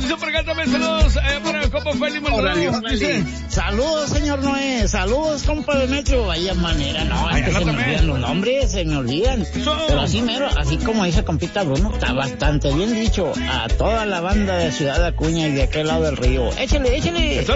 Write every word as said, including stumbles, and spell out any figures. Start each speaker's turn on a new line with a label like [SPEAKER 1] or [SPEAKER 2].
[SPEAKER 1] dice por acá también saludos. Eh, para compa Feli Maldonado. Dice.
[SPEAKER 2] Saludos, señor Noé. Saludos, compa Demetrio. Vaya manera, no, es
[SPEAKER 1] Ay,
[SPEAKER 2] que
[SPEAKER 1] no
[SPEAKER 2] se me
[SPEAKER 1] también.
[SPEAKER 2] olvidan los nombres, se me olvidan.
[SPEAKER 1] So-
[SPEAKER 2] Pero así mero, así como dice compita Bruno, está bastante bien dicho. A toda la banda de Ciudad Acuña y de aquel lado del río. Échale, échale.